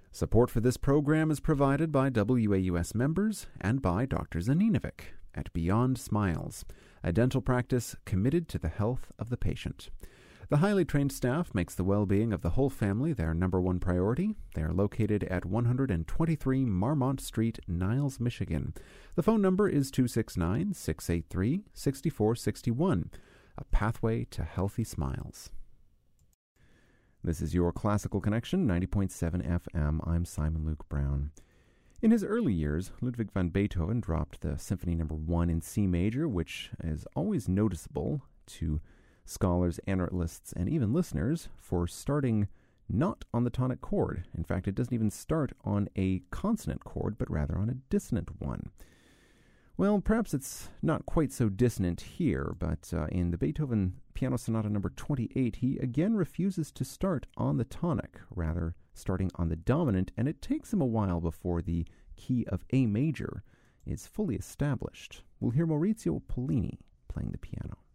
Support for this program is provided by WAUS members and by Dr. Zaninovic at Beyond Smiles, a dental practice committed to the health of the patient. The highly trained staff makes the well-being of the whole family their number one priority. They are located at 123 Marmont Street, Niles, Michigan. The phone number is 269-683-6461, a pathway to healthy smiles. This is your Classical Connection, 90.7 FM. I'm Simon Luke Brown. In his early years, Ludwig van Beethoven dropped the Symphony No. 1 in C major, which is always noticeable to scholars, analysts, and even listeners for starting not on the tonic chord. In fact, it doesn't even start on a consonant chord, but rather on a dissonant one. Well, perhaps it's not quite so dissonant here, but in the Beethoven Piano Sonata No. 28, he again refuses to start on the tonic, rather starting on the dominant, and it takes him a while before the key of A major is fully established. We'll hear Maurizio Pollini playing the piano.